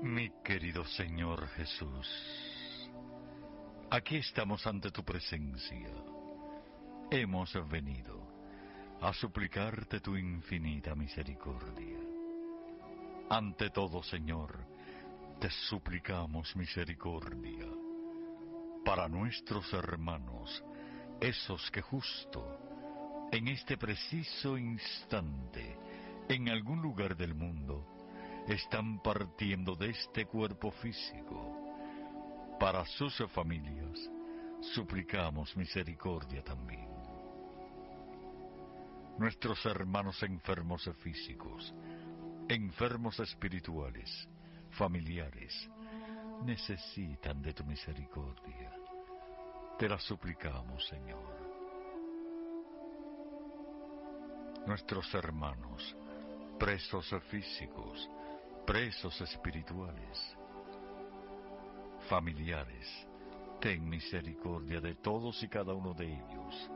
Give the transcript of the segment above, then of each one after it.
Mi querido Señor Jesús, aquí estamos ante tu presencia. Hemos venido a suplicarte tu infinita misericordia. Ante todo, Señor, te suplicamos misericordia para nuestros hermanos, esos que justo en este preciso instante, en algún lugar del mundo, están partiendo de este cuerpo físico. Para sus familias, suplicamos misericordia también. Nuestros hermanos enfermos físicos, enfermos espirituales, familiares, necesitan de tu misericordia. Te la suplicamos, Señor. Nuestros hermanos, presos físicos, presos espirituales, familiares, ten misericordia de todos y cada uno de ellos.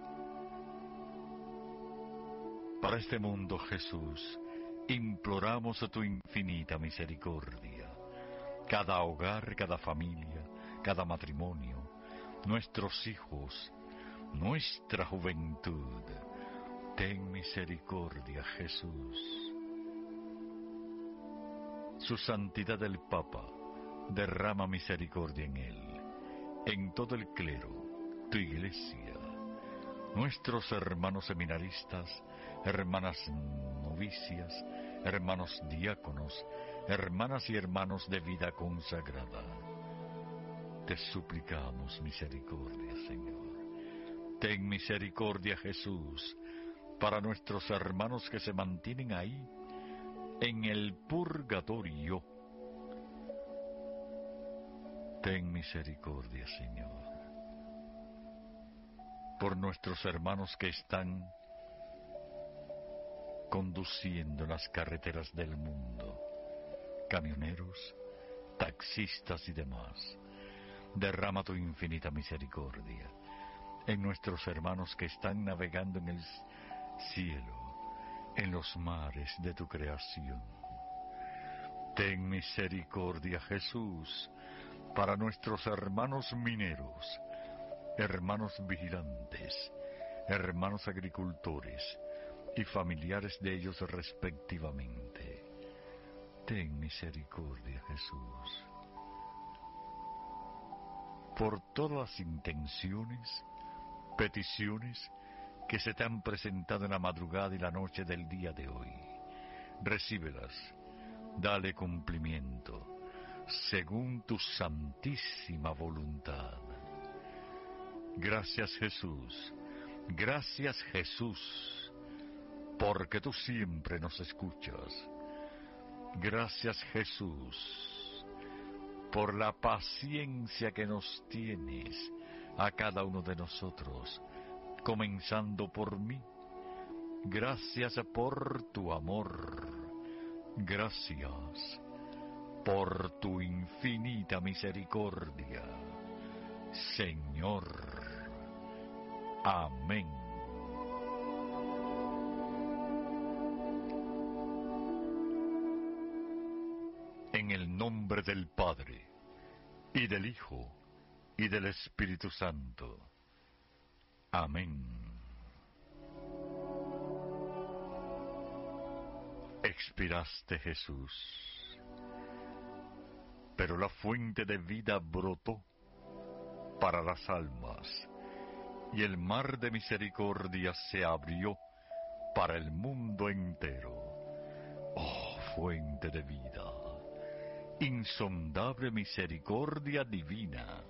Para este mundo, Jesús, imploramos tu infinita misericordia. Cada hogar, cada familia, cada matrimonio, nuestros hijos, nuestra juventud, ten misericordia, Jesús. Su santidad el Papa, derrama misericordia en él, en todo el clero, tu iglesia, nuestros hermanos seminaristas, hermanas novicias, hermanos diáconos, hermanas y hermanos de vida consagrada. Te suplicamos misericordia, Señor. Ten misericordia, Jesús, para nuestros hermanos que se mantienen ahí, en el purgatorio. Ten misericordia, Señor, por nuestros hermanos que están conduciendo las carreteras del mundo, camioneros, taxistas y demás. Derrama tu infinita misericordia en nuestros hermanos que están navegando en el cielo, en los mares de tu creación. Ten misericordia, Jesús, para nuestros hermanos mineros, hermanos vigilantes, hermanos agricultores y familiares de ellos respectivamente. Ten misericordia, Jesús. Por todas las intenciones, peticiones que se te han presentado en la madrugada y la noche del día de hoy, recíbelas, dale cumplimiento, según tu santísima voluntad. Gracias, Jesús, porque tú siempre nos escuchas. Gracias, Jesús, por la paciencia que nos tienes a cada uno de nosotros, comenzando por mí. Gracias por tu amor. Gracias por tu infinita misericordia, Señor. Amén. En el nombre del Padre, y del Hijo, y del Espíritu Santo. Amén. Expiraste, Jesús, pero la fuente de vida brotó para las almas, y el mar de misericordia se abrió para el mundo entero. Oh, fuente de vida, insondable misericordia divina,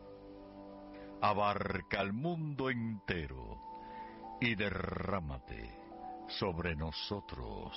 abarca el mundo entero y derrámate sobre nosotros.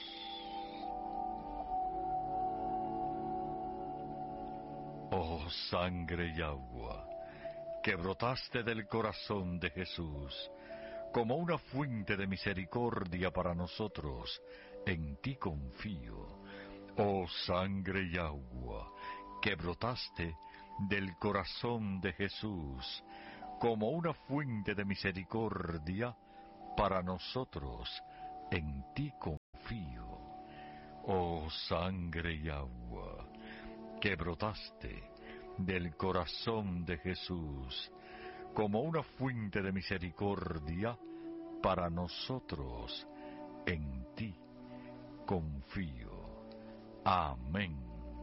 Oh, sangre y agua, que brotaste del corazón de Jesús como una fuente de misericordia para nosotros, en ti confío. Oh, sangre y agua, que brotaste del corazón de Jesús como una fuente de misericordia para nosotros, en ti confío. Oh, sangre y agua, que brotaste del corazón de Jesús como una fuente de misericordia para nosotros. En ti confío. Amén.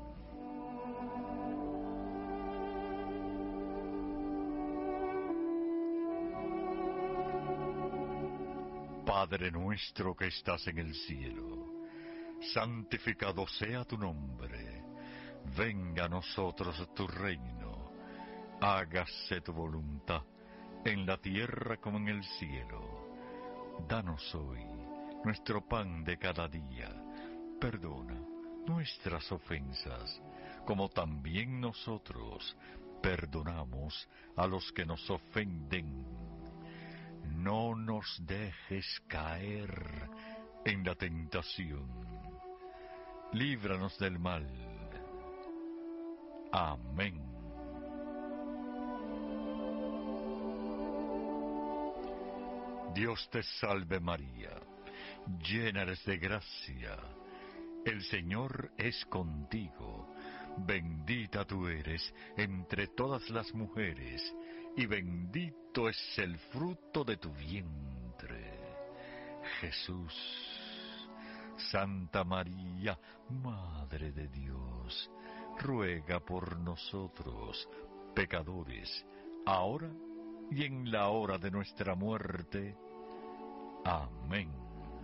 Padre nuestro que estás en el cielo, santificado sea tu nombre. Venga a nosotros tu reino. Hágase tu voluntad, en la tierra como en el cielo. Danos hoy nuestro pan de cada día. Perdona nuestras ofensas, como también nosotros perdonamos a los que nos ofenden. No nos dejes caer en la tentación. Líbranos del mal. Amén. Dios te salve María, llena eres de gracia. El Señor es contigo. Bendita tú eres entre todas las mujeres, y bendito es el fruto de tu vientre, Jesús. Santa María, Madre de Dios, ruega por nosotros, pecadores, ahora y en la hora de nuestra muerte. Amén.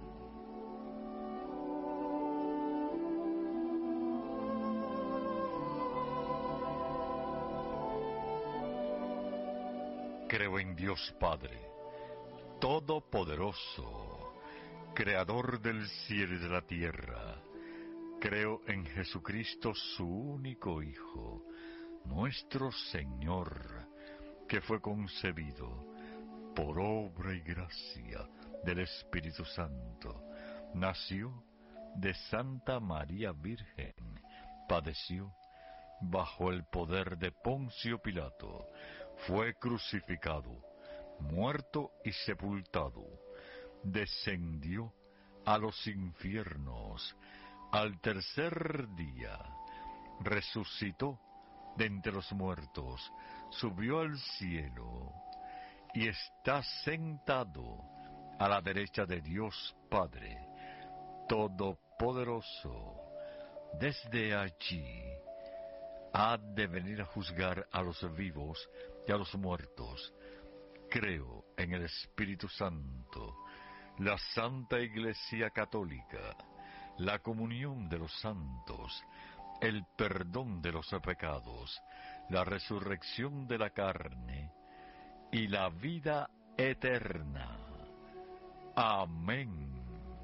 Creo en Dios Padre, Todopoderoso, Creador del cielo y de la tierra. Creo en Jesucristo, su único Hijo, nuestro Señor, que fue concebido por obra y gracia del Espíritu Santo. Nació de Santa María Virgen, padeció bajo el poder de Poncio Pilato, fue crucificado, muerto y sepultado, descendió a los infiernos, al tercer día resucitó de entre los muertos, subió al cielo y está sentado a la derecha de Dios Padre Todopoderoso. Desde allí ha de venir a juzgar a los vivos y a los muertos. Creo en el Espíritu Santo, la Santa Iglesia Católica, la comunión de los santos, el perdón de los pecados, la resurrección de la carne y la vida eterna. Amén.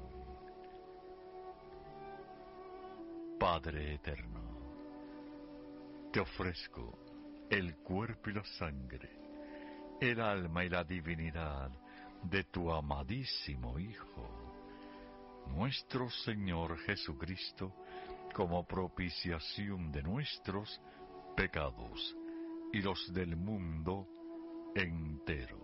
Padre eterno, te ofrezco el cuerpo y la sangre, el alma y la divinidad de tu amadísimo Hijo, nuestro Señor Jesucristo, como propiciación de nuestros pecados y los del mundo entero.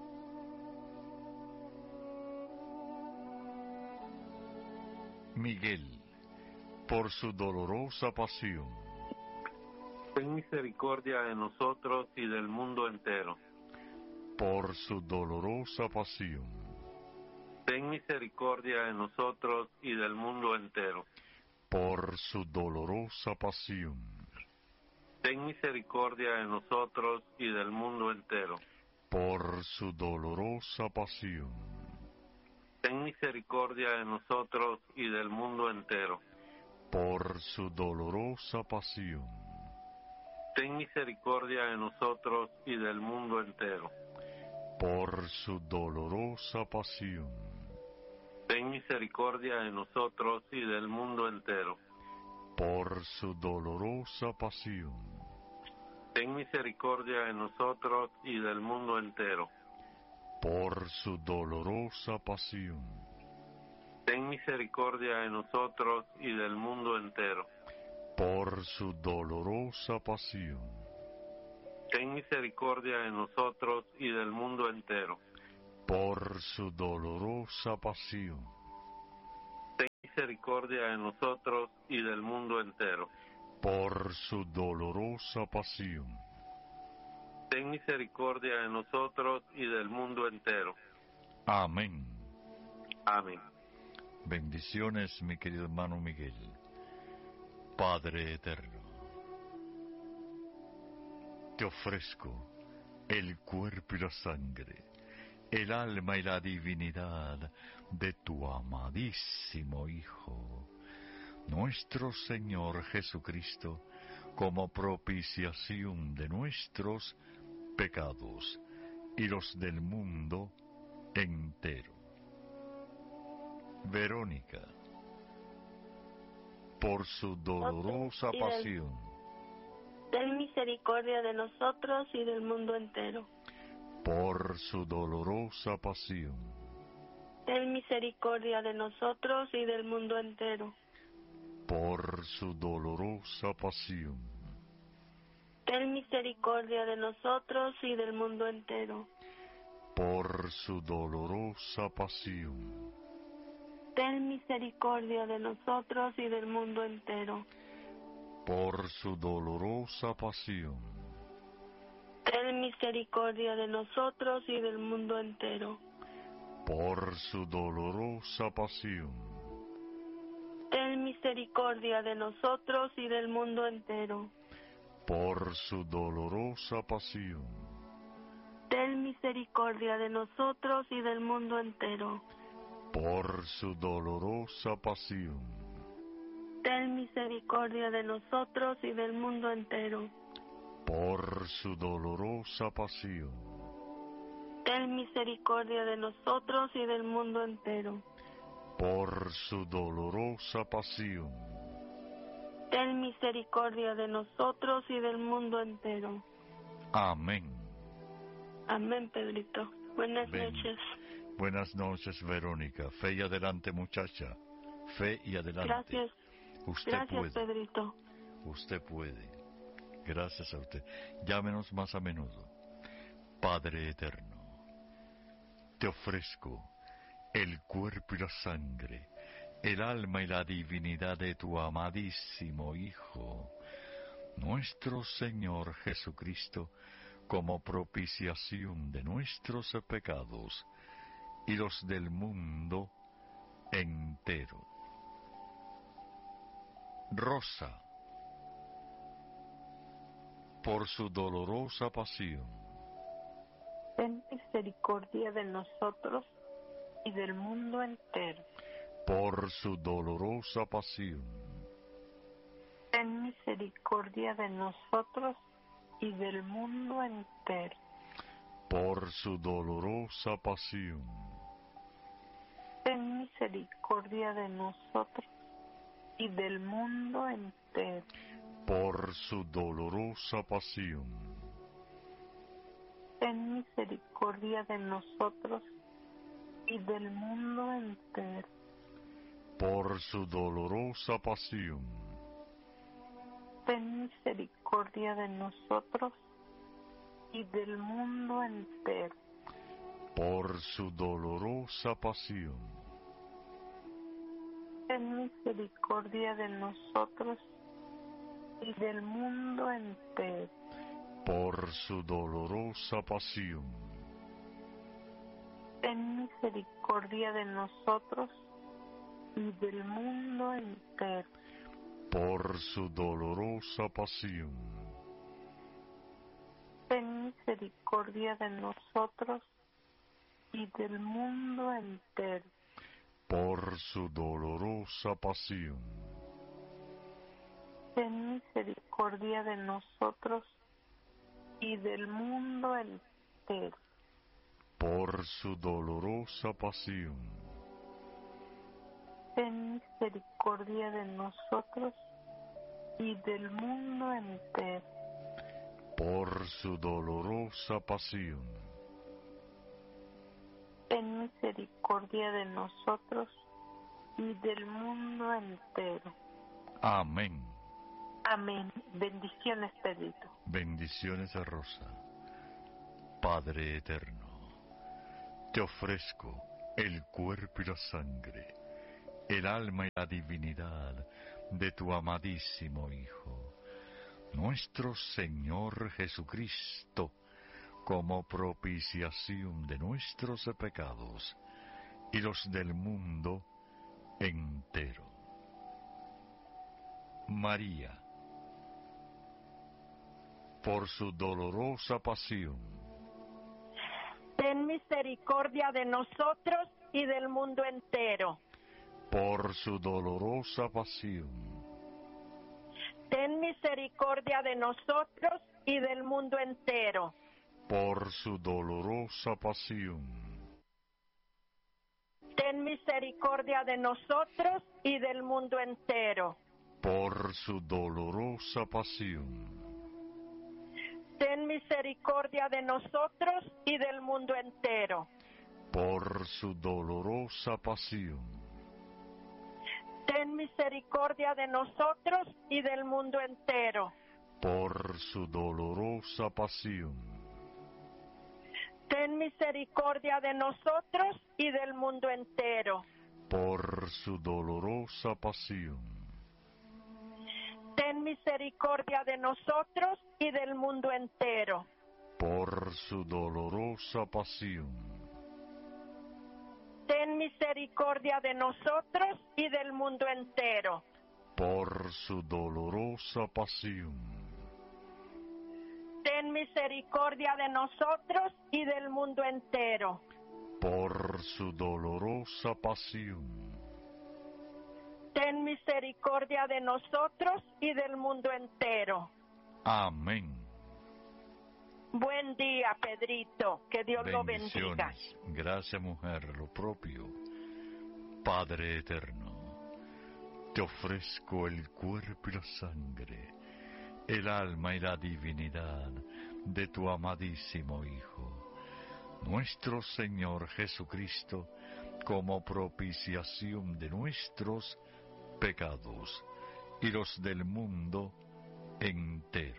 Miguel, por su dolorosa pasión, ten misericordia de nosotros y del mundo entero. por su dolorosa pasión, Ten misericordia de nosotros y del mundo entero. por su dolorosa pasión, Ten misericordia de nosotros y del mundo entero. por su dolorosa pasión, Ten misericordia de nosotros y del mundo entero. por su dolorosa pasión, Ten misericordia de nosotros y del mundo entero. por su dolorosa pasión, Ten misericordia de nosotros y del mundo entero. por su dolorosa pasión, Ten misericordia de nosotros y del mundo entero. por su dolorosa pasión, Ten misericordia de nosotros y del mundo entero. por su dolorosa pasión, Ten misericordia de nosotros y del mundo entero. por su dolorosa pasión, Ten misericordia de nosotros y del mundo entero. por su dolorosa pasión. Ten misericordia de nosotros y del mundo entero. Amén. Amén. Bendiciones, mi querido hermano Miguel. Padre eterno, te ofrezco el cuerpo y la sangre, el alma y la divinidad de tu amadísimo Hijo, nuestro Señor Jesucristo, como propiciación de nuestros pecados y los del mundo entero. Verónica, por su dolorosa pasión, ten misericordia de nosotros y del mundo entero. por su dolorosa pasión, Ten misericordia de nosotros y del mundo entero. por su dolorosa pasión, Ten misericordia de nosotros y del mundo entero. por su dolorosa pasión, Ten misericordia de nosotros y del mundo entero. por su dolorosa pasión, Ten misericordia de nosotros y del mundo entero. por su dolorosa pasión, Ten misericordia de nosotros y del mundo entero. por su dolorosa pasión, Ten misericordia de nosotros y del mundo entero. por su dolorosa pasión, Ten misericordia de nosotros y del mundo entero. por su dolorosa pasión, Ten misericordia de nosotros y del mundo entero. por su dolorosa pasión, Ten misericordia de nosotros y del mundo entero. amén. Amén, Pedrito. Buenas Ven. noches. Buenas noches, Verónica. Fe y adelante, muchacha. Fe y adelante. Gracias. Usted Gracias, puede. Pedrito. Usted puede. Gracias a usted. Llámenos más a menudo. Padre eterno, te ofrezco el cuerpo y la sangre, el alma y la divinidad de tu amadísimo Hijo, nuestro Señor Jesucristo, como propiciación de nuestros pecados y los del mundo entero. Rosa, por su dolorosa pasión, ten misericordia de nosotros y del mundo entero. por su dolorosa pasión, Ten misericordia de nosotros y del mundo entero. por su dolorosa pasión, Ten misericordia de nosotros y del mundo entero. por su dolorosa pasión, Ten misericordia de nosotros y del mundo entero. por su dolorosa pasión, Ten misericordia de nosotros y del mundo entero. por su dolorosa pasión, Ten misericordia de nosotros y del mundo entero. por su dolorosa pasión, Ten misericordia de nosotros y del mundo entero. por su dolorosa pasión, Ten misericordia de nosotros y del mundo entero. por su dolorosa pasión, Ten misericordia de nosotros y del mundo entero. por su dolorosa pasión, Ten misericordia de nosotros y del mundo entero. por su dolorosa pasión, Ten misericordia de nosotros y del mundo entero. amén. Amén. Bendiciones, Pedrito. Bendiciones a Rosa. Padre eterno, te ofrezco el cuerpo y la sangre, el alma y la divinidad de tu amadísimo Hijo, nuestro Señor Jesucristo, como propiciación de nuestros pecados y los del mundo entero. María, por su dolorosa pasión, ten misericordia de nosotros y del mundo entero. por su dolorosa pasión, Ten misericordia de nosotros y del mundo entero. por su dolorosa pasión, Ten misericordia de nosotros y del mundo entero. por su dolorosa pasión, Ten misericordia de nosotros y del mundo entero. por su dolorosa pasión, Ten misericordia de nosotros y del mundo entero. por su dolorosa pasión, Ten misericordia de nosotros y del mundo entero. por su dolorosa pasión, Ten misericordia de nosotros y del mundo entero. por su dolorosa pasión, Ten misericordia de nosotros y del mundo entero. por su dolorosa pasión, Ten misericordia de nosotros y del mundo entero. por su dolorosa pasión, Ten misericordia de nosotros y del mundo entero. amén. Buen día, Pedrito. Que Dios lo bendiga. Bendiciones. Gracias, mujer, lo propio. Padre eterno, te ofrezco el cuerpo y la sangre, el alma y la divinidad de tu amadísimo Hijo, nuestro Señor Jesucristo, como propiciación de nuestros pecados y los del mundo entero.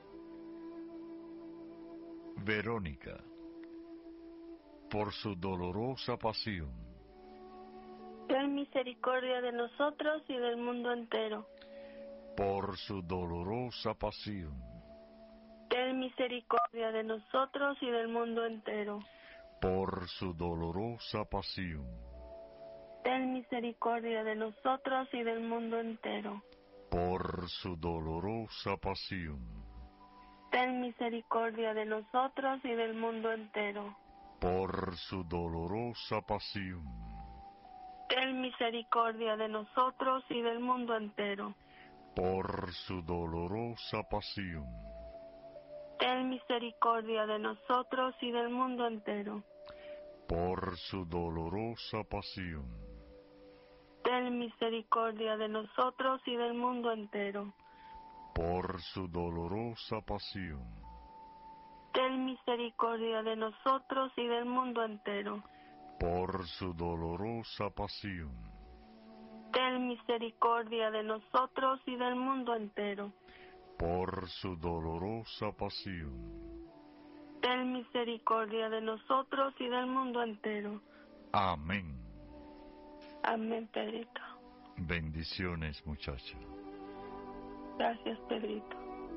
Verónica, por su dolorosa pasión, Ten misericordia de nosotros y del mundo entero. por su dolorosa pasión, Ten misericordia de nosotros y del mundo entero. por su dolorosa pasión, Ten misericordia de nosotros y del mundo entero. por su dolorosa pasión, Ten misericordia de nosotros y del mundo entero. por su dolorosa pasión, Ten misericordia de nosotros y del mundo entero. por su dolorosa pasión, Ten misericordia de nosotros y del mundo entero. por su dolorosa pasión, Ten misericordia de nosotros y del mundo entero. por su dolorosa pasión, Ten misericordia de nosotros y del mundo entero. por su dolorosa pasión, Ten misericordia de nosotros y del mundo entero. por su dolorosa pasión, Ten misericordia de nosotros y del mundo entero. amén. Amén, Pedrito. Bendiciones, muchacha. Gracias, Pedrito.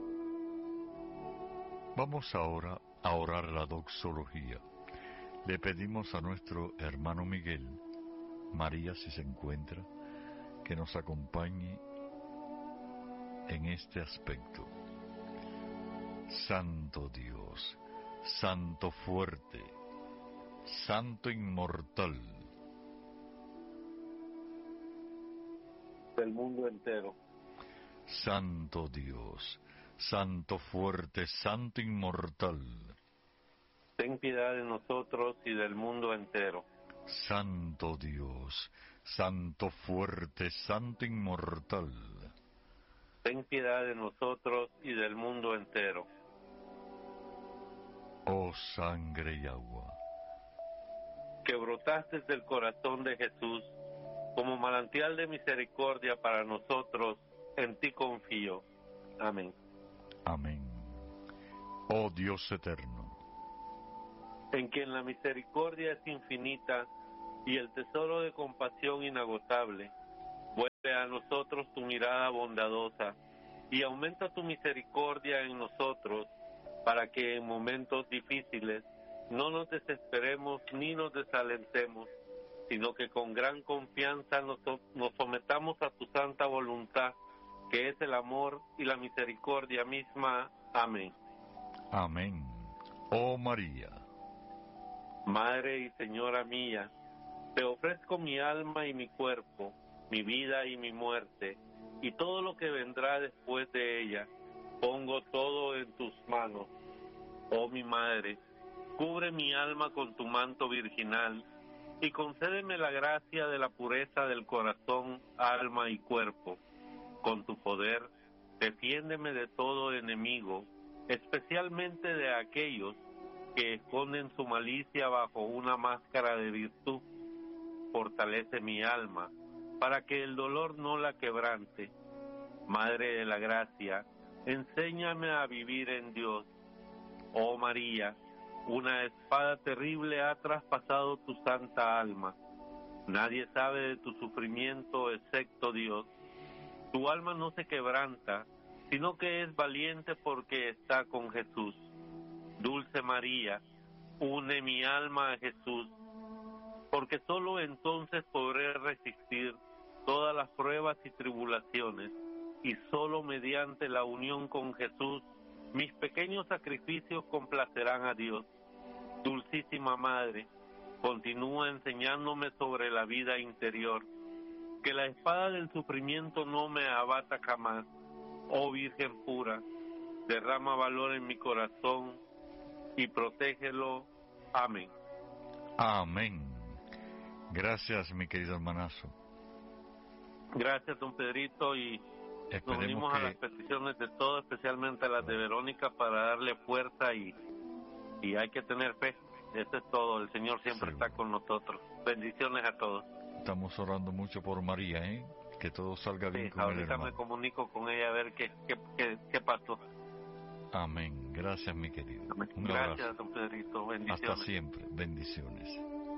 Vamos ahora a orar la doxología. Le pedimos a nuestro hermano Miguel, María si se encuentra, que nos acompañe en este aspecto. Santo Dios, Santo fuerte, Santo inmortal, del mundo entero. Santo Dios, Santo fuerte, Santo inmortal, Ten piedad de nosotros y del mundo entero. Santo Dios, Santo fuerte, Santo inmortal, Ten piedad de nosotros y del mundo entero. oh sangre y agua, Que brotaste del corazón de Jesús como manantial de misericordia para nosotros, en ti confío. Amén. amén. Oh Dios eterno, En quien la misericordia es infinita y el tesoro de compasión inagotable, vuelve a nosotros tu mirada bondadosa y aumenta tu misericordia en nosotros, para que en momentos difíciles no nos desesperemos ni nos desalentemos, sino que con gran confianza nos sometamos a tu santa voluntad, que es el amor y la misericordia misma. Amén. Amén. Oh María, Madre y Señora mía, te ofrezco mi alma y mi cuerpo, mi vida y mi muerte, y todo lo que vendrá después de ella. Pongo todo en tus manos. Oh mi Madre, cubre mi alma con tu manto virginal, y concédeme la gracia de la pureza del corazón, alma y cuerpo. Con tu poder, defiéndeme de todo enemigo, especialmente de aquellos que esconden su malicia bajo una máscara de virtud. Fortalece mi alma, para que el dolor no la quebrante. Madre de la Gracia, enséñame a vivir en Dios. Oh María, una espada terrible ha traspasado tu santa alma. Nadie sabe de tu sufrimiento excepto Dios. Tu alma no se quebranta, sino que es valiente porque está con Jesús. Dulce María, une mi alma a Jesús, porque solo entonces podré resistir todas las pruebas y tribulaciones, y solo mediante la unión con Jesús, mis pequeños sacrificios complacerán a Dios. Dulcísima Madre, continúa enseñándome sobre la vida interior, que la espada del sufrimiento no me abata jamás. Oh Virgen pura, derrama valor en mi corazón y protégelo. Amén. amén. Gracias, mi querido hermanazo. Gracias, don Pedrito, y nos Esperemos unimos a las que... peticiones de todos, especialmente a las de Verónica, para darle fuerza y hay que tener fe. Eso es todo, el Señor siempre Seguro. está con nosotros. Bendiciones a todos. Estamos orando mucho por María, ¿eh? Que todo salga bien Sí, con el ahorita me hermano. comunico con ella a ver qué pasó. Amén. Gracias, mi querido. Un Gracias, abrazo. don Pedrito. Hasta Bendiciones. siempre. Bendiciones.